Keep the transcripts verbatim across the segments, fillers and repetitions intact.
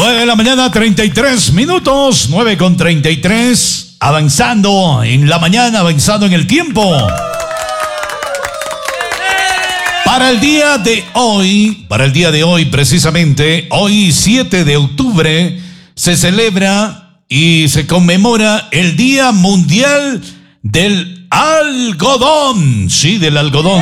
nueve de la mañana, treinta y tres minutos, nueve con treinta y tres, avanzando en la mañana, avanzando en el tiempo. Para el día de hoy, para el día de hoy precisamente, hoy siete de octubre, se celebra y se conmemora el Día Mundial del Algodón, sí, del algodón.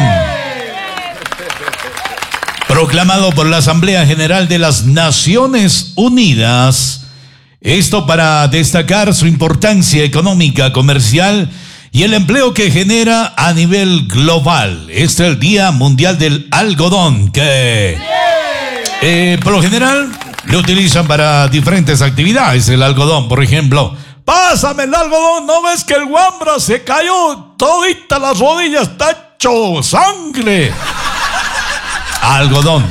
Proclamado por la Asamblea General de las Naciones Unidas. Esto para destacar su importancia económica, comercial y el empleo que genera a nivel global. Este es el Día Mundial del Algodón, que eh, por lo general lo utilizan para diferentes actividades. El algodón, por ejemplo, pásame el algodón, ¿no ves que el guambra se cayó todita las rodillas, está hecho sangre? Algodón.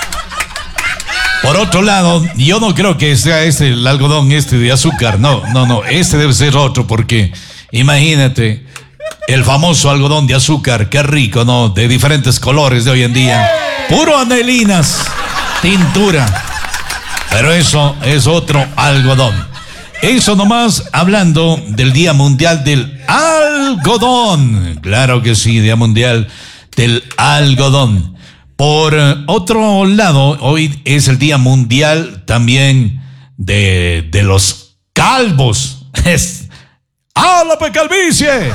Por otro lado, yo no creo que sea este el algodón este de azúcar. No, no, no. Este debe ser otro porque imagínate el famoso algodón de azúcar. Qué rico, ¿no? De diferentes colores de hoy en día. Puro anelinas, tintura. Pero eso es otro algodón. Eso nomás hablando del Día Mundial del Algodón. Claro que sí, Día Mundial del Algodón. Por otro lado, hoy es el Día Mundial también de, de los calvos. Es, ¡hala, pe calvicie!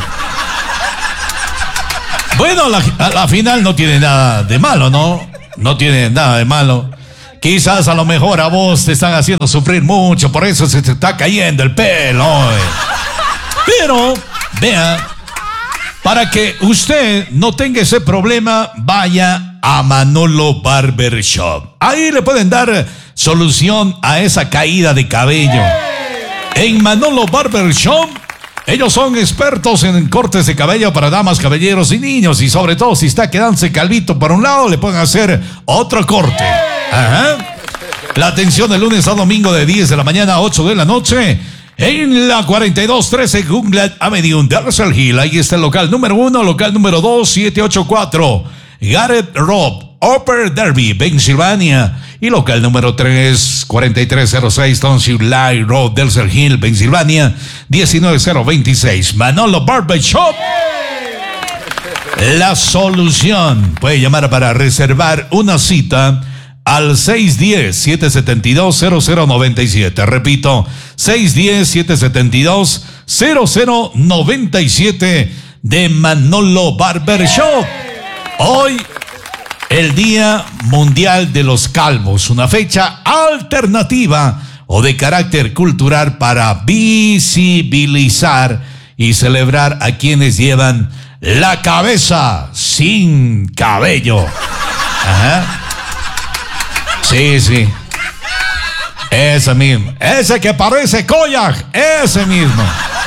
Bueno, la, a la final no tiene nada de malo, ¿no? No tiene nada de malo. Quizás a lo mejor a vos te están haciendo sufrir mucho, por eso se te está cayendo el pelo. Pero, vea, para que usted no tenga ese problema, vaya a Manolo Barber Shop. Ahí le pueden dar solución a esa caída de cabello. En Manolo Barber Shop, ellos son expertos en cortes de cabello para damas, caballeros y niños. Y sobre todo, si está quedándose calvito por un lado, le pueden hacer otro corte. Ajá. La atención de lunes a domingo de diez de la mañana a ocho de la noche. En la cuarenta y dos trece Gunglet Avenue, Delaware Hill. Ahí está el local número uno, local número dos, siete ocho cuatro. Garrett Road, Upper Derby, Pensilvania. Y local número tres, cuarenta y tres cero seis Township Light Road, Delaware Hill, Pensilvania, diecinueve cero veintiséis. Manolo Barber Shop. La solución. Puede llamar para reservar una cita al seis uno cero, siete siete dos, cero cero nueve siete. Repito, seis uno cero, siete siete dos, cero cero nueve siete de Manolo Barber Shop. Hoy, el Día Mundial de los Calvos, una fecha alternativa o de carácter cultural para visibilizar y celebrar a quienes llevan la cabeza sin cabello. Ajá. Sí, sí. Ese mismo. Ese que parece Koyak. Ese mismo.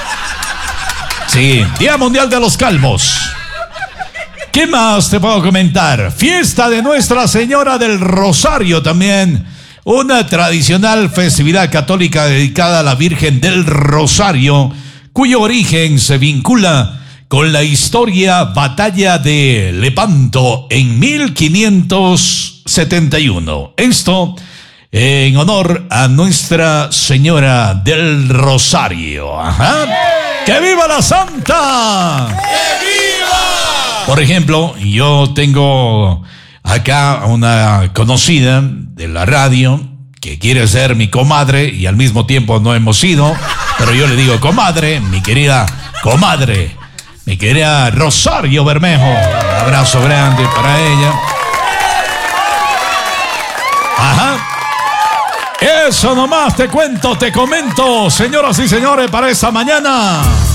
Sí. Día Mundial de los Calvos. ¿Qué más te puedo comentar? Fiesta de Nuestra Señora del Rosario también. Una tradicional festividad católica dedicada a la Virgen del Rosario, cuyo origen se vincula con la historia Batalla de Lepanto en mil quinientos setenta y uno. Esto en honor a Nuestra Señora del Rosario. Ajá. ¡Que viva la Santa! ¡Que viva! Por ejemplo, yo tengo acá una conocida de la radio que quiere ser mi comadre y al mismo tiempo no hemos ido, pero yo le digo comadre, mi querida comadre, mi querida Rosario Bermejo. Un abrazo grande para ella. Ajá. Eso nomás te cuento, te comento, señoras y señores, para esta mañana.